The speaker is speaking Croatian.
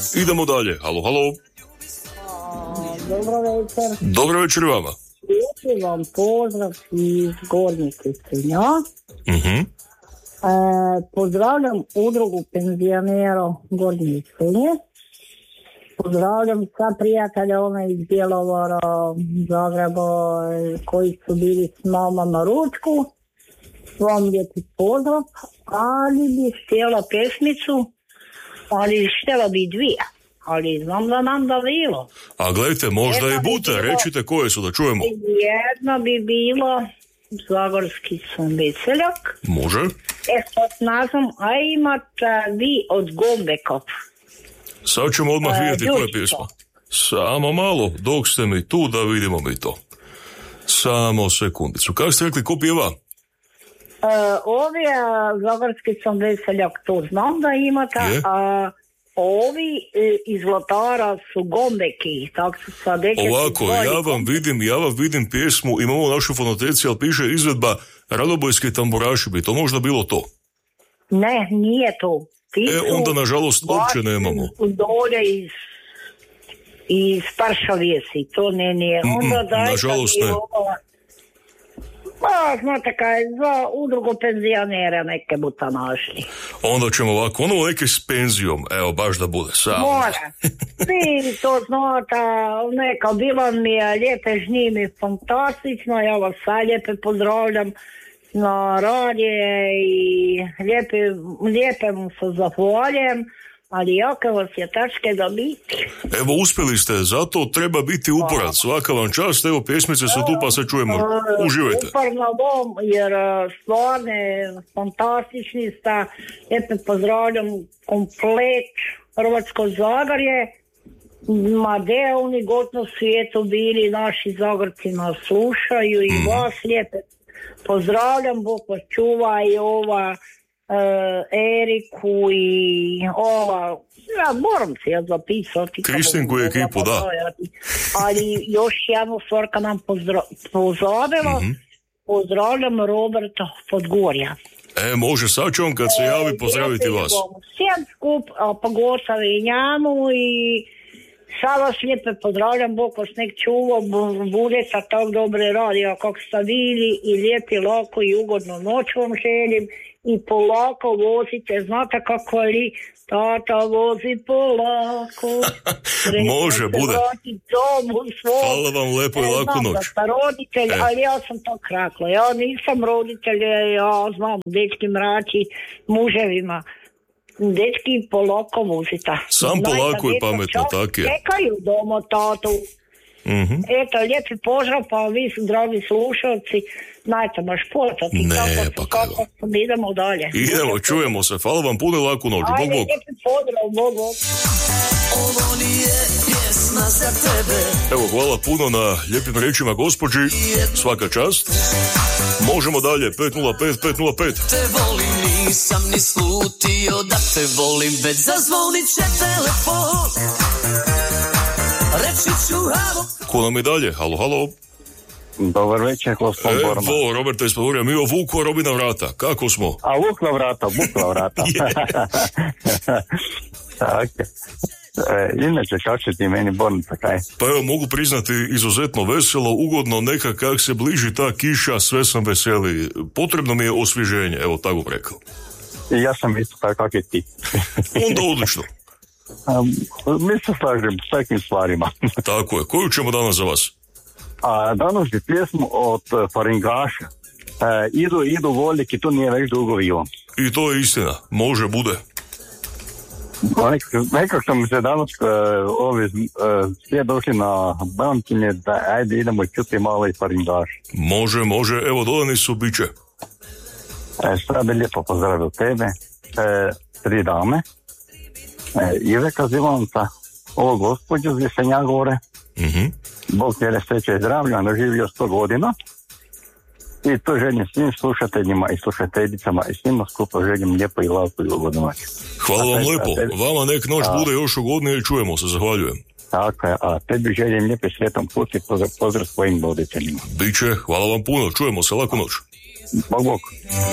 Idemo dalje. Halo, halo. Dobro večer. Dobro večer vama. Lijepi vam pozdrav iz Gornjih Kistrinja. Pozdravljam udrugu penzionera Gornje Kistrinje. Pozdravljam sva prijatelja iz Bjelovara, Zagreba, koji su bili s nama na ručku. Vam lijepi pozdrav, ali bih htjela pesmicu, ali htjela bi dvije. Ali znam da nam da bilo. A gledajte, možda i bute, recite koje su da čujemo. Jedna bi bila Zagorski sam veseljak. Može. Sad nazvam, a imate vi od Gombeka. Sad ćemo odmah vidjeti koja je pjesma. Samo malo, dok ste mi tu da vidimo mi to. Samo sekundicu. Kako ste rekli, ko pjeva? Ovi Zagorski sam veseljak, to znam da imate, a ovi iz Zlatara su Gombeki, tako su sad ovako, ja vam vidim pjesmu, imamo u našoj fonoteci, ali piše izvedba Radobojski tamburaši, bi to možda bilo to? Ne, nije to. Onda nažalost uopće nemamo. Dolje iz Paršavijesi, to nije. Onda nažalost ne. Znate kaj, za udrugu penzionera neke buta našli. Onda ćemo ovako, ono neke s penzijom, evo baš da bude samo. Mora. Vi to znate, neka bila mi je lijepe žnjimi fantastično, ja vas sve lijepe pozdravljam na radije i lijepe mu se zahvaljujem. Ali jaka vas je tačke da biti. Evo, uspjeli ste, zato treba biti uporan. Svaka vam čast, evo, pjesmice su tu, pa se čujemo. Uživajte. Uporno bom, jer stvarno fantastični ste. Lijepo pozdravljam komplet Hrvatsko Zagorje. Ma gdje oni gotno svijetu bili, naši Zagorci nas slušaju i vas lijepo pozdravljam, Bog vas čuva i ova Eriku i moram se ja zapisati. Kristinku i ekipu, da. Ali još jednu stvar kad nam pozovela, pozdravljam Roberta Podgorja. Može, sad ću on kad se javi pozdraviti vas. Sjem skup, pa gostavi njanu i sad vas lijepo pozdravljam, Bog vas nek čuva, budete tako dobre radio kako ste bili i lijepi, lako i ugodno noć vam želim. I polako vozite, znate kako li tata vozi polako. Može, bude. Hvala vam, lepo i laku noć. Da ste roditelj, ali ja sam to krakla. Ja nisam roditelj, ja znam dečki mrači muževima. Dečki polako vozite. Sam polako i pametno, tako je. Čekaju doma tatu. Eto, lijepi pozdrav, pa vi su dragi slušalci, najte baš potati. Ne, pa kako? Idemo dalje. Idemo, čujemo se, hvala vam puno i laku noć. Bog, bog. Lijepi pozdrav, bog, bog. Ovo nije pjesma za tebe. Evo, hvala puno na lijepim rečima gospođi, svaka čast. Možemo dalje, 505. Te volim, nisam ni slutio da te volim, već zazvonit će telefon. Ko nam je dalje? Halo, halo. Dobar večer, gospodin Borma. Evo, Roberta iz Pavurja, mi o Vuku Robina vrata. Kako smo? A Vuk na vrata. Tako. Inače, kako će ti meni Bornica kaj? Pa evo, mogu priznati izuzetno veselo, ugodno, neka kak se bliži ta kiša, sve sam veseli. Potrebno mi je osvježenje, evo tako bih rekao. I ja sam isto tako kak je ti. Onda odlično. Mi se slažem s takvim stvarima. Tako je. Koju ćemo danas za vas? Danas je pjesmu od Faringaša. Idu voljek i to nije već dugo vivo. I to je istina. Može, bude. Nekako sam se danas svi došli na bankinje da ajde idemo čuti malo i Faringaš. Može. Evo, dodani su biće. Sad bi lijepo pozdravio tebe. 3 dame. Iveka Zimonca, ovo gospođu z Jesenja Gore. Bog tjele sreće i zdravlja, doživio 100 godina. I to želim svim slušateljima i slušateljicama i svima skupa želim lijepo i laku i ugodnu noć. Hvala vam lijepo. Vama nek noć bude još ugodnije i čujemo se, zahvaljujem. Tako je, a tebi želim lijepi sretan put i pozdrav svojim roditeljima. Biće, hvala vam puno, čujemo se, laku noć. Bog.